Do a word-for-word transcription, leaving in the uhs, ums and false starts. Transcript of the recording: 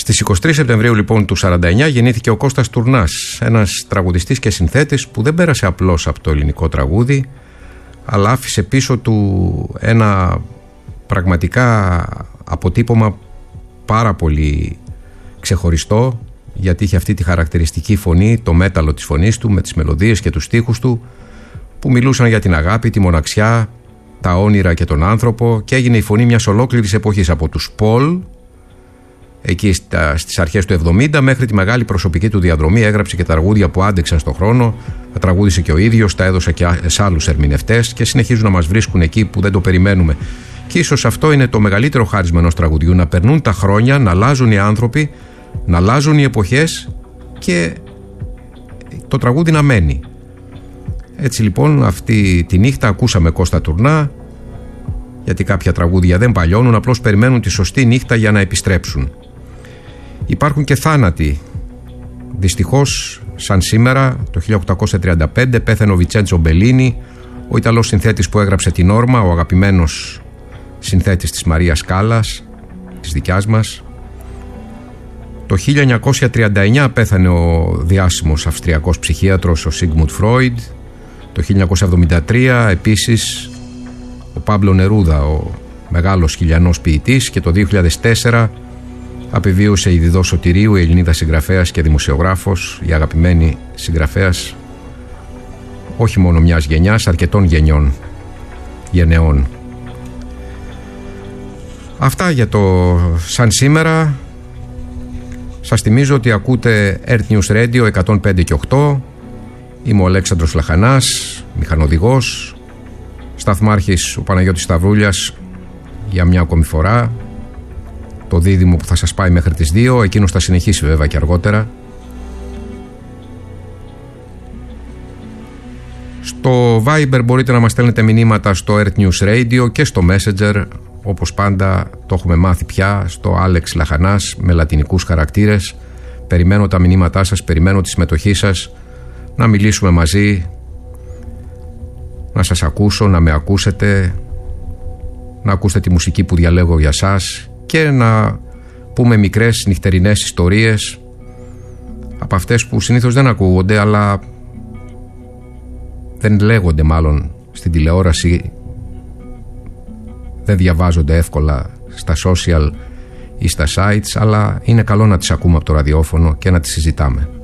Στις είκοσι τρεις Σεπτεμβρίου λοιπόν του σαράντα εννιά γεννήθηκε ο Κώστας Τουρνάς, ένας τραγουδιστής και συνθέτης που δεν πέρασε απλώς από το ελληνικό τραγούδι, αλλά άφησε πίσω του ένα πραγματικά αποτύπωμα πάρα πολύ ξεχωριστό, γιατί είχε αυτή τη χαρακτηριστική φωνή, το μέταλλο της φωνής του με τις μελωδίες και τους στίχους του που μιλούσαν για την αγάπη, τη μοναξιά, τα όνειρα και τον άνθρωπο, και έγινε η φωνή μιας ολόκληρης εποχής από τους Πολ εκεί στα, στις αρχές του εβδομήντα μέχρι τη μεγάλη προσωπική του διαδρομή. Έγραψε και τα τραγούδια που άντεξαν στον χρόνο, τα τραγούδισε και ο ίδιος, τα έδωσε και σε άλλους ερμηνευτές και συνεχίζουν να μας βρίσκουν εκεί που δεν το περιμένουμε. Και ίσως αυτό είναι το μεγαλύτερο χάρισμα ενός τραγουδιού, να περνούν τα χρόνια, να αλλάζουν οι άνθρωποι, να αλλάζουν οι εποχές και το τραγούδι να μένει. Έτσι λοιπόν αυτή τη νύχτα ακούσαμε Κώστα Τουρνά, γιατί κάποια τραγούδια δεν παλιώνουν, απλώς περιμένουν τη σωστή νύχτα για να επιστρέψουν. Υπάρχουν και θάνατοι. Δυστυχώς, σαν σήμερα, το χίλια οκτακόσια τριάντα πέντε πέθανε ο Βιτσέντσο Μπελίνι, ο Ιταλός συνθέτης που έγραψε την Όρμα, ο αγαπημένος συνθέτης της Μαρίας Κάλλας, της δικιάς μας. Το χίλια εννιακόσια τριάντα εννιά πέθανε ο διάσημος αυστριακός ψυχίατρος ο Σίγμουντ Φρόιντ. Το χίλια εννιακόσια εβδομήντα τρία επίσης ο Πάμπλο Νερούδα, ο μεγάλος χιλιανός ποιητής, και το δύο χιλιάδες τέσσερα απεβίωσε η Διδό Σωτηρίου, η Ελληνίδα συγγραφέας και δημοσιογράφος, η αγαπημένη συγγραφέας όχι μόνο μιας γενιάς, αρκετών γενιών, γενεών. Αυτά για το σαν σήμερα. Σας θυμίζω ότι ακούτε Earth News Radio εκατόν πέντε και οκτώ. Είμαι ο Αλέξανδρος Λαχανάς, μηχανοδηγός, σταθμάρχης ο Παναγιώτης Σταυρούλιας για μια ακόμη φορά. Το δίδυμο που θα σας πάει μέχρι τις δύο, εκείνος θα συνεχίσει βέβαια και αργότερα. Στο Viber μπορείτε να μας στέλνετε μηνύματα στο Earth News Radio και στο Messenger, όπως πάντα το έχουμε μάθει πια, στο Άλεξ Λαχανάς με λατινικούς χαρακτήρες. Περιμένω τα μηνύματά σας, περιμένω τη συμμετοχή σας, να μιλήσουμε μαζί, να σας ακούσω, να με ακούσετε, να ακούσετε τη μουσική που διαλέγω για σας και να πούμε μικρές νυχτερινές ιστορίες από αυτές που συνήθως δεν ακούγονται, αλλά δεν λέγονται μάλλον στην τηλεόραση, δεν διαβάζονται εύκολα στα social ή στα sites, αλλά είναι καλό να τις ακούμε από το ραδιόφωνο και να τις συζητάμε.